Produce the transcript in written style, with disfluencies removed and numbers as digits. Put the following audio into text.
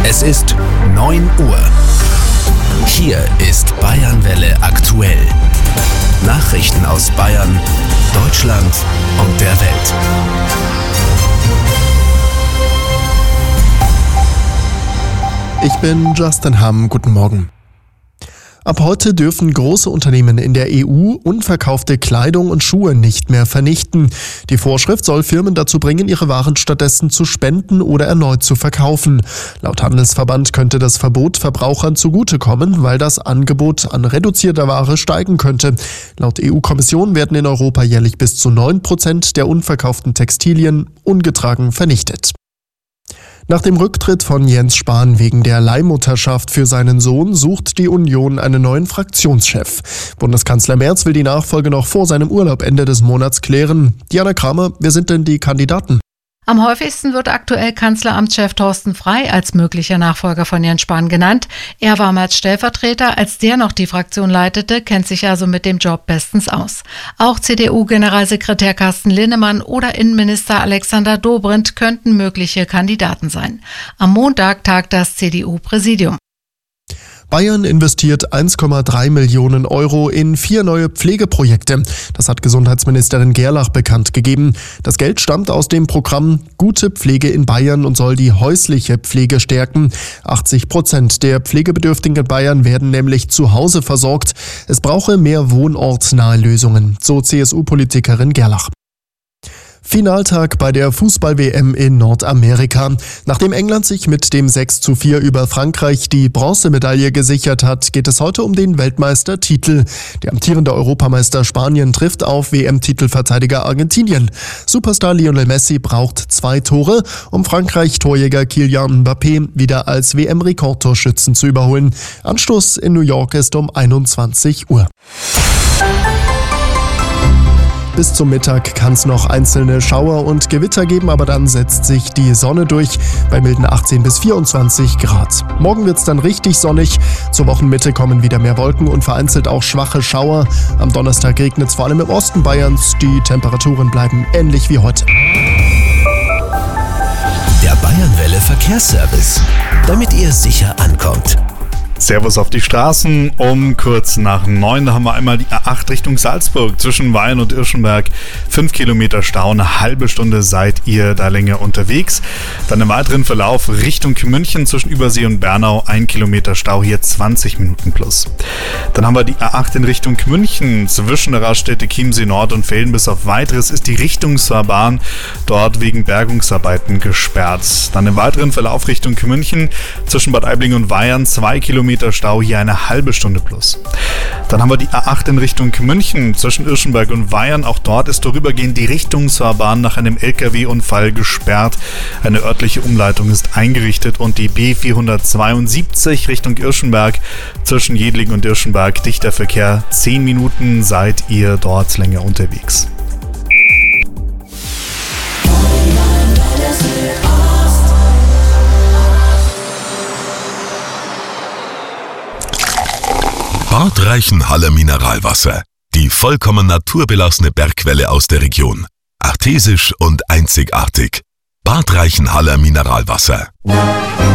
Es ist 9 Uhr. Hier ist Bayernwelle aktuell. Nachrichten aus Bayern, Deutschland und der Welt. Ich bin Justin Hamm. Guten Morgen. Ab heute dürfen große Unternehmen in der EU unverkaufte Kleidung und Schuhe nicht mehr vernichten. Die Vorschrift soll Firmen dazu bringen, ihre Waren stattdessen zu spenden oder erneut zu verkaufen. Laut Handelsverband könnte das Verbot Verbrauchern zugutekommen, weil das Angebot an reduzierter Ware steigen könnte. Laut EU-Kommission werden in Europa jährlich bis zu 9% der unverkauften Textilien ungetragen vernichtet. Nach dem Rücktritt von Jens Spahn wegen der Leihmutterschaft für seinen Sohn sucht die Union einen neuen Fraktionschef. Bundeskanzler Merz will die Nachfolge noch vor seinem Urlaub Ende des Monats klären. Diana Kramer, wer sind denn die Kandidaten? Am häufigsten wird aktuell Kanzleramtschef Thorsten Frey als möglicher Nachfolger von Jens Spahn genannt. Er war mal als Stellvertreter, als der noch die Fraktion leitete, kennt sich also mit dem Job bestens aus. Auch CDU-Generalsekretär Carsten Linnemann oder Innenminister Alexander Dobrindt könnten mögliche Kandidaten sein. Am Montag tagt das CDU-Präsidium. Bayern investiert 1,3 Millionen Euro in 4 neue Pflegeprojekte. Das hat Gesundheitsministerin Gerlach bekannt gegeben. Das Geld stammt aus dem Programm Gute Pflege in Bayern und soll die häusliche Pflege stärken. 80% der Pflegebedürftigen in Bayern werden nämlich zu Hause versorgt. Es brauche mehr wohnortnahe Lösungen, so CSU-Politikerin Gerlach. Finaltag bei der Fußball-WM in Nordamerika. Nachdem England sich mit dem 6:4 über Frankreich die Bronzemedaille gesichert hat, geht es heute um den Weltmeistertitel. Der amtierende Europameister Spanien trifft auf WM-Titelverteidiger Argentinien. Superstar Lionel Messi braucht 2 Tore, um Frankreich-Torjäger Kylian Mbappé wieder als WM-Rekordtorschützen zu überholen. Anstoß in New York ist um 21 Uhr. Bis zum Mittag kann es noch einzelne Schauer und Gewitter geben, aber dann setzt sich die Sonne durch bei milden 18 bis 24 Grad. Morgen wird es dann richtig sonnig. Zur Wochenmitte kommen wieder mehr Wolken und vereinzelt auch schwache Schauer. Am Donnerstag regnet es vor allem im Osten Bayerns. Die Temperaturen bleiben ähnlich wie heute. Der Bayernwelle Verkehrsservice, damit ihr sicher ankommt. Servus auf die Straßen, um kurz nach 9, da haben wir einmal die A8 Richtung Salzburg zwischen Weyhen und Irschenberg, 5 Kilometer Stau, eine halbe Stunde seid ihr da länger unterwegs. Dann im weiteren Verlauf Richtung München zwischen Übersee und Bernau, 1 Kilometer Stau, hier 20 Minuten plus. Dann haben wir die A8 in Richtung München zwischen der Raststätte Chiemsee Nord und Velden bis auf Weiteres ist die Richtungsfahrbahn dort wegen Bergungsarbeiten gesperrt. Dann im weiteren Verlauf Richtung München zwischen Bad Aibling und Weyern, 2 Kilometer Stau, hier eine halbe Stunde plus. Dann haben wir die A8 in Richtung München zwischen Irschenberg und Weyern. Auch dort ist vorübergehend die Richtungsfahrbahn nach einem LKW-Unfall gesperrt. Eine örtliche Umleitung ist eingerichtet und die B472 Richtung Irschenberg zwischen Jedling und Irschenberg. Dichter Verkehr, 10 Minuten seid ihr dort länger unterwegs. Bad Reichenhaller Mineralwasser. Die vollkommen naturbelassene Bergquelle aus der Region. Artesisch und einzigartig. Bad Reichenhaller Mineralwasser.